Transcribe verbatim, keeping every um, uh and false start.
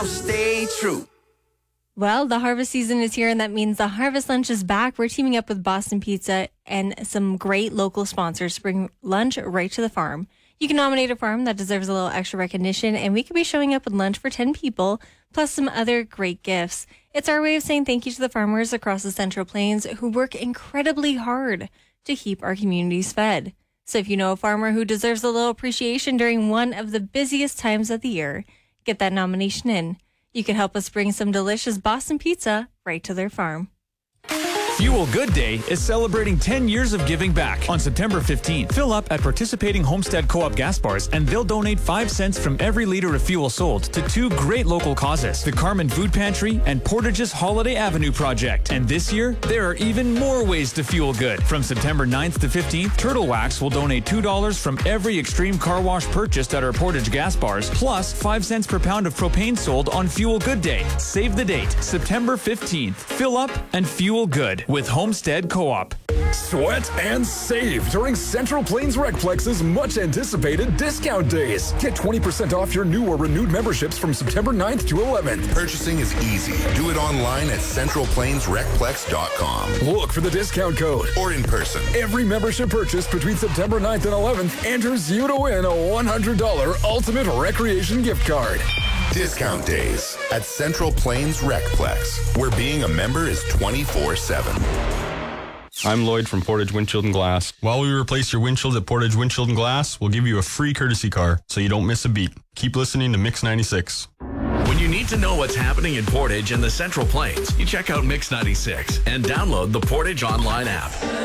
Stay true. Well, the harvest season is here, and that means the Harvest Lunch is back. We're teaming up with Boston Pizza and some great local sponsors to bring lunch right to the farm. You can nominate a farm that deserves a little extra recognition, and we could be showing up with lunch for ten people, plus some other great gifts. It's our way of saying thank you to the farmers across the Central Plains who work incredibly hard to keep our communities fed. So if you know a farmer who deserves a little appreciation during one of the busiest times of the year, get that nomination in. You can help us bring some delicious Boston Pizza right to their farm. Fuel Good Day is celebrating ten years of giving back. On September fifteenth, fill up at participating Homestead Co-op gas bars and they'll donate five cents from every liter of fuel sold to two great local causes, the Carmen Food Pantry and Portage's Holiday Avenue Project. And this year, there are even more ways to fuel good. From September ninth to fifteenth, Turtle Wax will donate two dollars from every Extreme car wash purchased at our Portage gas bars, plus five cents per pound of propane sold on Fuel Good Day. Save the date, September fifteenth. Fill up and fuel good with Homestead Co-op. Sweat and save during Central Plains Recplex's much-anticipated discount days. Get twenty percent off your new or renewed memberships from September ninth to eleventh. Purchasing is easy. Do it online at central plains recplex dot com. Look for the discount code. Or in person. Every membership purchase between September ninth and eleventh enters you to win a one hundred dollars Ultimate Recreation gift card. Discount days at Central Plains Recplex, where being a member is twenty-four seven. I'm Lloyd from Portage Windshield and Glass. While we replace your windshield at Portage Windshield and Glass, we'll give you a free courtesy car so you don't miss a beat. Keep listening to Mix ninety-six. When you need to know what's happening in Portage and the Central Plains, you check out Mix ninety-six and download the Portage online app.